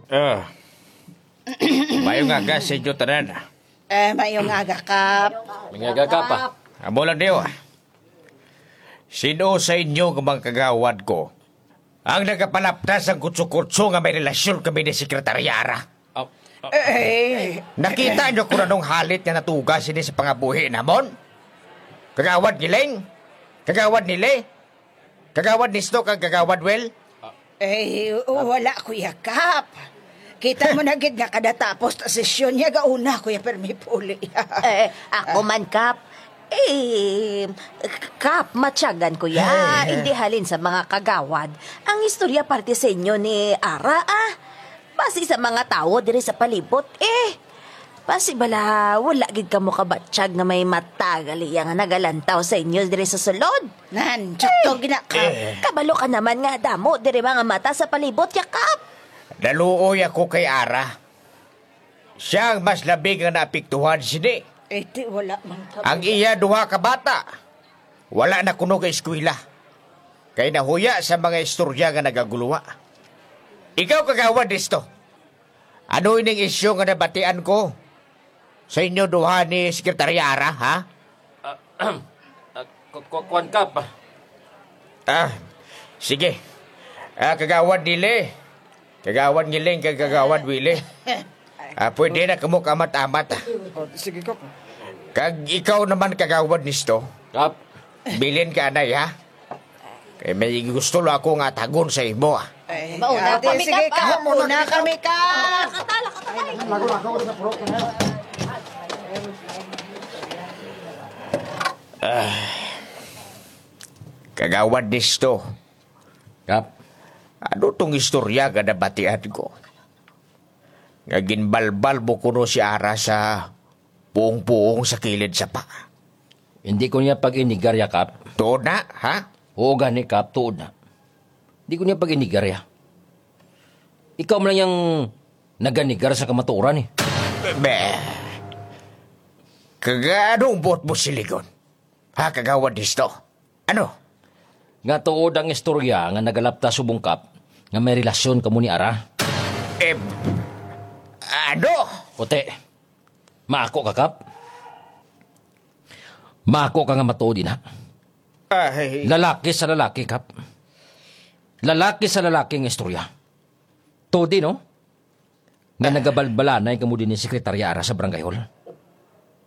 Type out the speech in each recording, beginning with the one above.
Ah, mayong aga sa inyo tanan. Mayong aga, Kap. Mga gagapa. Amo lang niyo. Sino sa inyo nga mga kagawad ko ang nagapalaptas ang kutso-kutso nga may relasyon kami ni Sekretarya Ara? Nakita niyo kung anong halit nga natugas ini sa pangabuhi namon? Kagawad Giling? Kagawad Nile? Kagawad Nisto kag kagawad Well? Wala, Kuya Kap. Kita mo na gid nga kada tapos ta sesyon niya gauna, Kuya Permi Puli. Ako man, Kap. Kap, matyagan ko ya. Hindi halin sa mga kagawad. Ang istorya parte sa inyo ni Ara, Basi sa mga tao dire sa palibot, Basi bala, wala gid ka mo kabatsyag nga may matagali nga nagalantaw sa inyo dire sa sulod. Nan, tsakto gina, Kap. Kabalo ka naman nga damo dire mga mata sa palibot, ya, Kap. Naluoy ako kay Ara. Siya ang mas labing nga naapektuhan sini. Di wala man, Kap. Ang iya duha ka bata, wala na kuno ka eskwela. Kay nahuya sa mga istorya nga nagaguluwa. Ikaw kagawad disto. Ano ining isyu nga nabatian ko sa inyo duha ni Sekretarya Ara, ha? Kuan Kap. Sige. Kagawad Nile. Kagawad Ngiling, kagawad Willie. Pwede na kamo kamat-amat. Sige, Kap. Kag ikaw naman kagawad nisto. Kap. Bilin ka anay, ha? Kaya may gusto lang ako nga tagon sa imo, Mauna kami, Sige, Kap. Kap. Muna kami, Kap. Kagawad nisto. Kap. Ano tong istorya nga nabatian ko? Nga ginbalbal mo kuno si Ara sa puong-puong sa kilid sa pa. Hindi ko niya pag-inigarya, Kap. Tuod na, ha? Oo, gani, Kap. Tuod na. Hindi ko niya pag-inigarya. Ikaw mo lang yung naganigar sa kamaturan, Kaganong buot mo siligon? Ha, kagawad nisto? Ano? Nga tuod ang istorya nga nagalapta subong, Kap, nga may relasyon ka mo ni Ara. Ano? Ote, maako ka, Kap. Maako ka nga matuod na. Lalaki sa lalaki, Kap. Lalaki sa lalaki ang istorya. Tuod no? Nga nagabalbalanay ka mo din ni Sekretarya Ara sa barangay hall.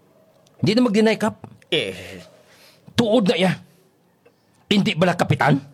Hindi na mag-deny, Kap. Tuod na iya. Hindi bala kapitan?